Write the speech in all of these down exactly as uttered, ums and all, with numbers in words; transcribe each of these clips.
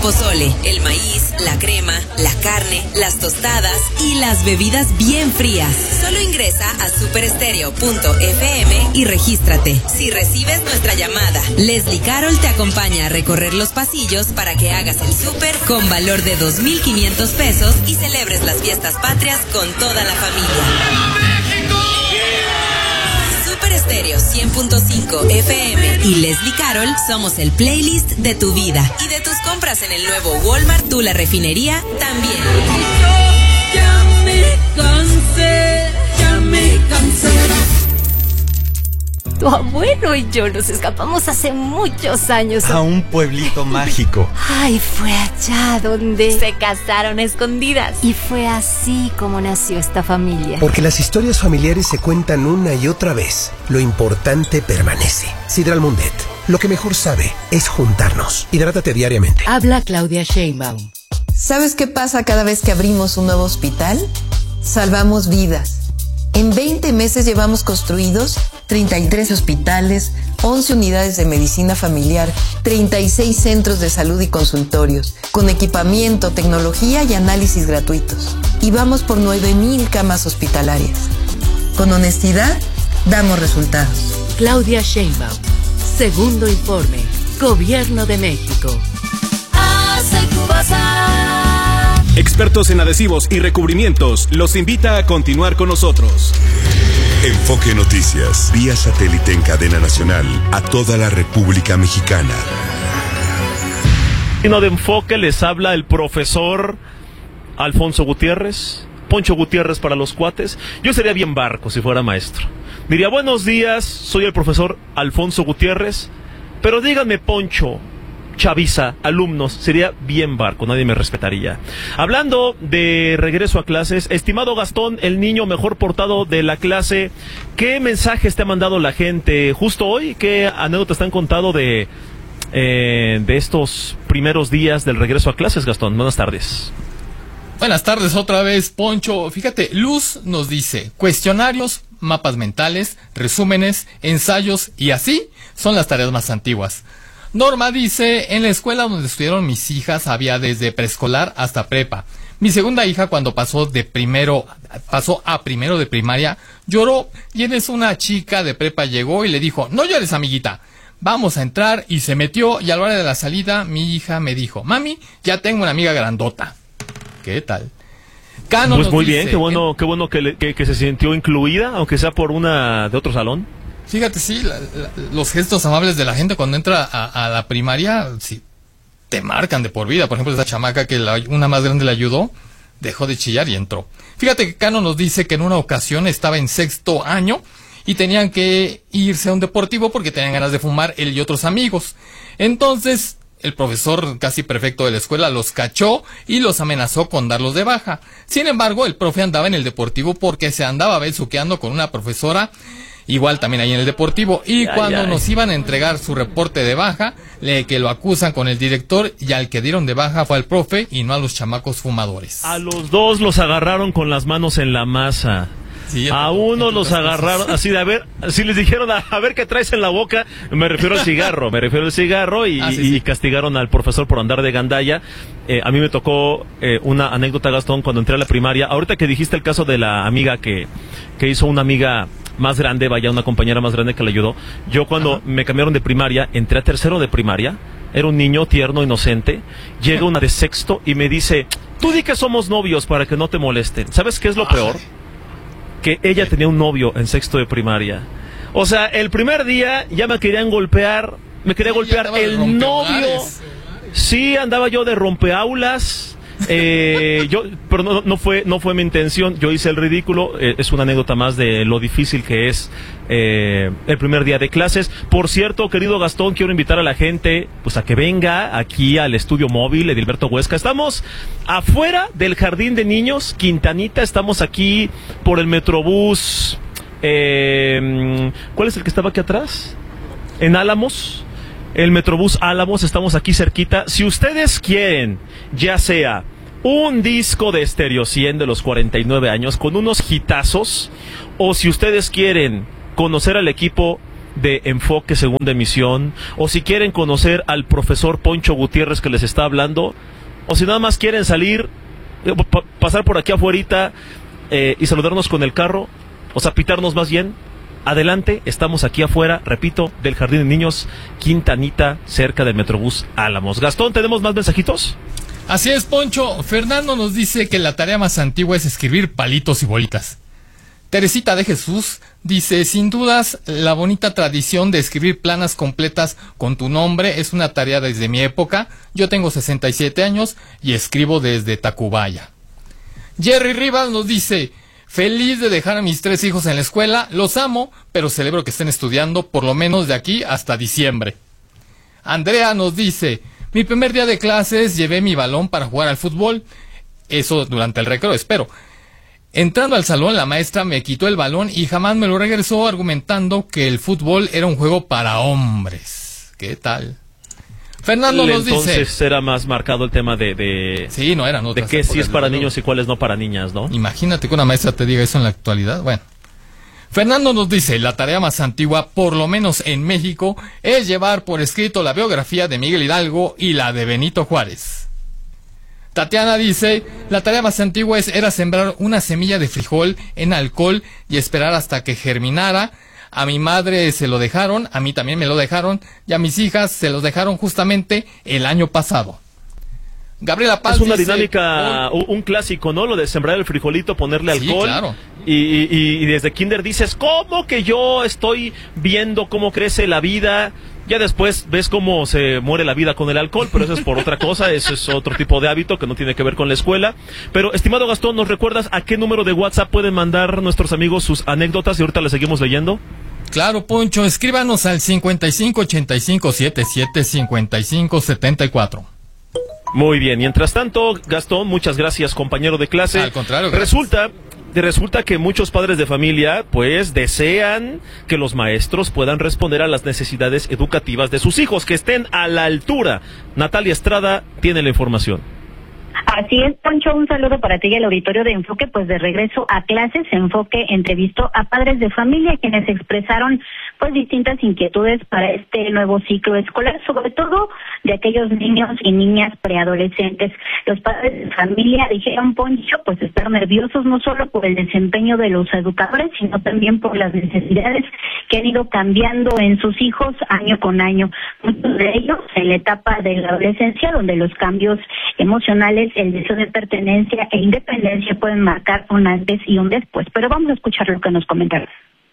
pozole, el maíz, la crema, la carne, las tostadas y las bebidas bien frías. Solo ingresa a super estéreo punto f m y regístrate. Si recibes nuestra llamada, Leslie Carol te acompaña a recorrer los pasillos para que hagas el súper con valor de dos mil quinientos pesos y celebres las fiestas patrias con toda la familia. Super Estéreo cien punto cinco F M y Leslie Carol somos el playlist de tu vida y de tus compras en el nuevo Walmart Tu La Refinería también. Ya me cansé, ya me cansé. Tu abuelo y yo nos escapamos hace muchos años a un pueblito mágico. Ay, fue allá donde se casaron a escondidas. Y fue así como nació esta familia. Porque las historias familiares se cuentan una y otra vez. Lo importante permanece. Sidral Mundet, lo que mejor sabe es juntarnos. Hidrátate diariamente. Habla Claudia Sheinbaum. ¿Sabes qué pasa cada vez que abrimos un nuevo hospital? Salvamos vidas. En veinte meses llevamos construidos treinta y tres hospitales, once unidades de medicina familiar, treinta y seis centros de salud y consultorios, con equipamiento, tecnología y análisis gratuitos. Y vamos por nueve mil camas hospitalarias. Con honestidad, damos resultados. Claudia Sheinbaum. Segundo informe. Gobierno de México. Hace Cubasa. Expertos en adhesivos y recubrimientos los invita a continuar con nosotros. Enfoque Noticias, vía satélite en cadena nacional a toda la República Mexicana. De Enfoque les habla el profesor Alfonso Gutiérrez, Poncho Gutiérrez para los cuates. Yo sería bien barco si fuera maestro. Diría, buenos días, soy el profesor Alfonso Gutiérrez, pero díganme Poncho, chaviza, alumnos, sería bien barco, nadie me respetaría. Hablando de regreso a clases, estimado Gastón, el niño mejor portado de la clase, ¿qué mensajes te ha mandado la gente justo hoy? ¿Qué anécdotas te han contado de, eh, de estos primeros días del regreso a clases, Gastón? Buenas tardes. Buenas tardes otra vez, Poncho. Fíjate, Luz nos dice, cuestionarios, mapas mentales, resúmenes, ensayos y así son las tareas más antiguas. Norma dice, en la escuela donde estudiaron mis hijas había desde preescolar hasta prepa. Mi segunda hija cuando pasó de primero, pasó a primero de primaria, lloró y en eso una chica de prepa llegó y le dijo, no llores amiguita, vamos a entrar, y se metió y a la hora de la salida mi hija me dijo, mami, ya tengo una amiga grandota. ¿Qué tal? Cano pues muy bien, dice, qué bueno, qué bueno que, le, que, que se sintió incluida, aunque sea por una de otro salón. Fíjate, sí, la, la, los gestos amables de la gente cuando entra a, a la primaria, sí, te marcan de por vida. Por ejemplo, esa chamaca que la, una más grande le ayudó, dejó de chillar y entró. Fíjate que Cano nos dice que en una ocasión estaba en sexto año y tenían que irse a un deportivo porque tenían ganas de fumar él y otros amigos. Entonces, el profesor casi prefecto de la escuela los cachó y los amenazó con darlos de baja. Sin embargo, el profe andaba en el deportivo porque se andaba besuqueando con una profesora, igual también ahí en el deportivo, y ay, cuando ay. nos iban a entregar su reporte de baja, le, que lo acusan con el director, y al que dieron de baja fue al profe y no a los chamacos fumadores. A los dos los agarraron con las manos en la masa. Sí, a uno los agarraron cosas. Así de a ver, así les dijeron a, a ver qué traes en la boca, me refiero al cigarro, me refiero al cigarro y, ah, sí, y sí. castigaron al profesor por andar de gandalla. Eh, a mí me tocó eh, una anécdota, Gastón, cuando entré a la primaria. Ahorita que dijiste el caso de la amiga que, que hizo una amiga más grande, vaya, una compañera más grande que le ayudó. Yo cuando Ajá. me cambiaron de primaria, entré a tercero de primaria, era un niño tierno, inocente, llega una de sexto y me dice, tú di que somos novios para que no te molesten. ¿Sabes qué es lo peor? Que ella tenía un novio en sexto de primaria. O sea, el primer día ya me querían golpear, me quería sí, golpear el novio. Sí, andaba yo de rompeaulas. Eh, yo, pero no, no fue, no fue mi intención. Yo hice el ridículo. Eh, es una anécdota más de lo difícil que es eh, el primer día de clases. Por cierto, querido Gastón, quiero invitar a la gente, pues, a que venga aquí al estudio móvil Edilberto Huesca. Estamos afuera del jardín de niños Quintanita. Estamos aquí por el Metrobús. Eh, ¿Cuál es el que estaba aquí atrás? En Álamos. El Metrobús Álamos, estamos aquí cerquita. Si ustedes quieren, ya sea un disco de Stereo cien de los cuarenta y nueve años con unos hitazos, o si ustedes quieren conocer al equipo de Enfoque Segunda Emisión, o si quieren conocer al profesor Poncho Gutiérrez que les está hablando, o si nada más quieren salir, pa- pasar por aquí afuerita eh, y saludarnos con el carro, o sea, pitarnos más bien, adelante, estamos aquí afuera, repito, del Jardín de Niños Quintanita, cerca del Metrobús Álamos. Gastón, ¿tenemos más mensajitos? Así es, Poncho. Fernando nos dice que la tarea más antigua es escribir palitos y bolitas. Teresita de Jesús dice, sin dudas, la bonita tradición de escribir planas completas con tu nombre es una tarea desde mi época. Yo tengo sesenta y siete años y escribo desde Tacubaya. Jerry Rivas nos dice, feliz de dejar a mis tres hijos en la escuela, los amo, pero celebro que estén estudiando por lo menos de aquí hasta diciembre. Andrea nos dice, mi primer día de clases llevé mi balón para jugar al fútbol, eso durante el recreo, espero. Entrando al salón, la maestra me quitó el balón y jamás me lo regresó, argumentando que el fútbol era un juego para hombres. ¿Qué tal? Fernando nos dice... Entonces era más marcado el tema de... de sí, no eran otras de qué sí es para luego. niños y cuáles no para niñas, ¿no? Imagínate que una maestra te diga eso en la actualidad. Bueno. Fernando nos dice, la tarea más antigua, por lo menos en México, es llevar por escrito la biografía de Miguel Hidalgo y la de Benito Juárez. Tatiana dice, la tarea más antigua es, era sembrar una semilla de frijol en alcohol y esperar hasta que germinara. A mi madre se lo dejaron, a mí también me lo dejaron, y a mis hijas se los dejaron justamente el año pasado. Gabriela Paz es una dice, dinámica, un, un clásico, ¿no? Lo de sembrar el frijolito, ponerle sí, alcohol. Claro. Y, y, y desde kinder dices, ¿cómo que yo estoy viendo cómo crece la vida? Ya después ves cómo se muere la vida con el alcohol, pero eso es por otra cosa, eso es otro tipo de hábito que no tiene que ver con la escuela. Pero, estimado Gastón, ¿nos recuerdas a qué número de WhatsApp pueden mandar nuestros amigos sus anécdotas y ahorita les seguimos leyendo? Claro, Poncho, escríbanos al cincuenta y cinco ochenta y cinco setenta y siete cincuenta y cinco setenta y cuatro. Muy bien, mientras tanto, Gastón, muchas gracias, compañero de clase. Al contrario, gracias. Resulta, resulta que muchos padres de familia, pues, desean que los maestros puedan responder a las necesidades educativas de sus hijos, que estén a la altura. Natalia Estrada tiene la información. Así es, Poncho, un saludo para ti y el auditorio de Enfoque. Pues de regreso a clases, Enfoque entrevistó a padres de familia quienes expresaron pues distintas inquietudes para este nuevo ciclo escolar, sobre todo de aquellos niños y niñas preadolescentes. Los padres de familia dijeron, Poncho, pues estar nerviosos no solo por el desempeño de los educadores, sino también por las necesidades que han ido cambiando en sus hijos año con año. Muchos de ellos en la etapa de la adolescencia, donde los cambios emocionales, el deseo de pertenencia e independencia pueden marcar un antes y un después. Pero vamos a escuchar lo que nos comentaron.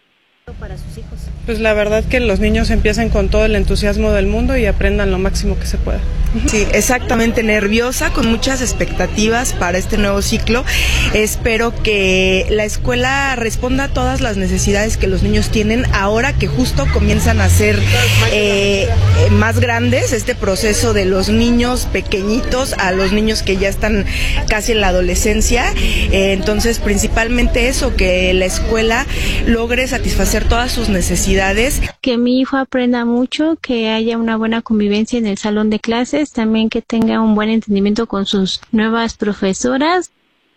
Para sus hijos. Pues la verdad que los niños empiecen con todo el entusiasmo del mundo y aprendan lo máximo que se pueda. Sí, exactamente, nerviosa, con muchas expectativas para este nuevo ciclo. Espero que la escuela responda a todas las necesidades que los niños tienen ahora que justo comienzan a ser eh, más grandes, este proceso de los niños pequeñitos a los niños que ya están casi en la adolescencia. Eh, entonces, principalmente eso, que la escuela logre satisfacer todas sus necesidades. Que mi hijo aprenda mucho, que haya una buena convivencia en el salón de clases, también que tenga un buen entendimiento con sus nuevas profesoras.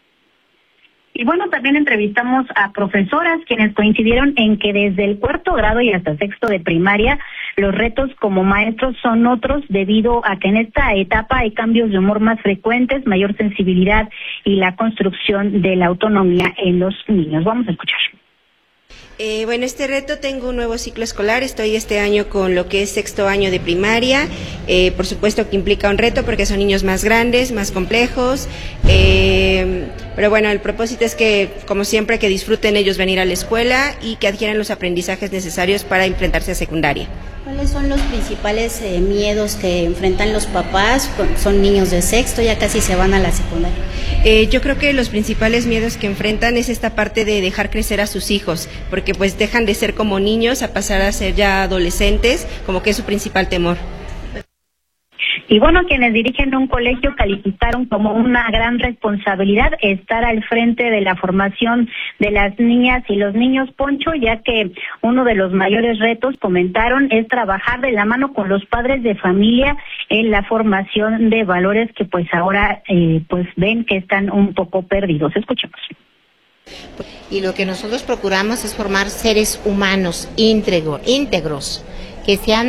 Y bueno, también entrevistamos a profesoras quienes coincidieron en que desde el cuarto grado y hasta sexto de primaria, los retos como maestros son otros debido a que en esta etapa hay cambios de humor más frecuentes, mayor sensibilidad y la construcción de la autonomía en los niños. Vamos a escuchar. Eh, bueno, este reto tengo un nuevo ciclo escolar, estoy este año con lo que es sexto año de primaria, eh, por supuesto que implica un reto porque son niños más grandes, más complejos, eh, pero bueno, el propósito es que, como siempre, que disfruten ellos venir a la escuela y que adquieran los aprendizajes necesarios para enfrentarse a secundaria. ¿Cuáles son los principales eh, miedos que enfrentan los papás? Son niños de sexto, ya casi se van a la secundaria. Eh, yo creo que los principales miedos que enfrentan es esta parte de dejar crecer a sus hijos, porque pues dejan de ser como niños a pasar a ser ya adolescentes, como que es su principal temor. Y bueno, quienes dirigen un colegio calificaron como una gran responsabilidad estar al frente de la formación de las niñas y los niños, Poncho, ya que uno de los mayores retos, comentaron, es trabajar de la mano con los padres de familia en la formación de valores que pues ahora eh, pues ven que están un poco perdidos. Escuchemos. Y lo que nosotros procuramos es formar seres humanos íntegro, íntegros, que sean